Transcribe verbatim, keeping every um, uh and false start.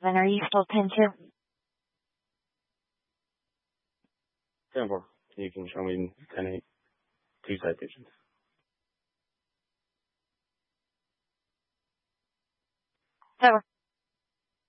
seven. Are you still ten two? ten four. You can show me ten eight. Two citations. So